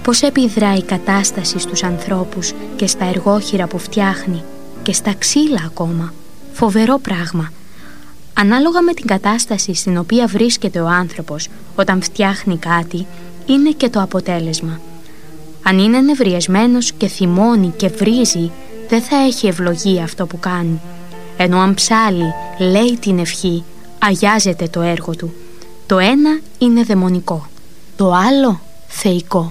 Πώς επιδρά η κατάσταση στους ανθρώπους και στα εργόχειρα που φτιάχνει και στα ξύλα ακόμα. Φοβερό πράγμα. Ανάλογα με την κατάσταση στην οποία βρίσκεται ο άνθρωπος όταν φτιάχνει κάτι, είναι και το αποτέλεσμα. Αν είναι νευριασμένος και θυμώνει και βρίζει, δεν θα έχει ευλογία αυτό που κάνει. Ενώ αν ψάλλει, λέει την ευχή, αγιάζεται το έργο του. Το ένα είναι δαιμονικό, το άλλο θεϊκό.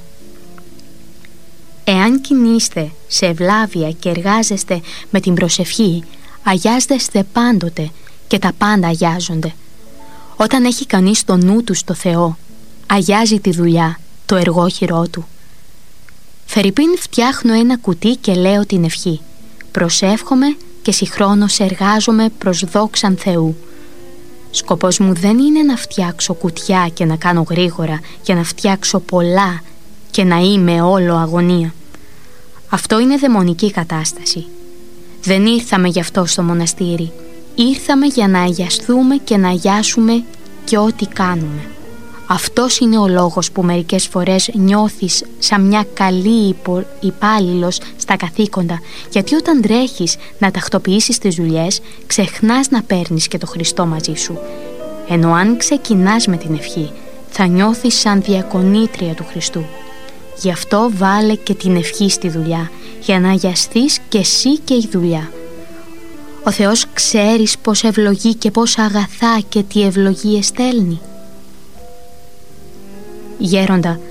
Εάν κινείστε σε ευλάβεια και εργάζεστε με την προσευχή, αγιάζεστε πάντοτε και τα πάντα αγιάζονται. Όταν έχει κανείς το νου του στο Θεό, αγιάζει τη δουλειά, το εργόχειρό του. Φερρυπίν, φτιάχνω ένα κουτί και λέω την ευχή. Προσεύχομαι και συγχρόνως εργάζομαι προς δόξαν Θεού. Σκοπός μου δεν είναι να φτιάξω κουτιά και να κάνω γρήγορα, για να φτιάξω πολλά και να είμαι όλο αγωνία. Αυτό είναι δαιμονική κατάσταση. Δεν ήρθαμε γι' αυτό στο μοναστήρι. Ήρθαμε για να αγιαστούμε και να αγιάσουμε και ό,τι κάνουμε. Αυτός είναι ο λόγος που μερικές φορές νιώθεις σαν μια καλή υπάλληλος στα καθήκοντα, γιατί όταν τρέχεις να τακτοποιήσεις τις δουλειές, ξεχνάς να παίρνεις και το Χριστό μαζί σου. Ενώ αν ξεκινάς με την ευχή, θα νιώθεις σαν διακονήτρια του Χριστού. Γι' αυτό βάλε και την ευχή στη δουλειά, για να αγιαστείς και εσύ και η δουλειά. Ο Θεός ξέρεις πώς ευλογεί και πόσα αγαθά και τι ευλογίες στέλνει. Γέροντα,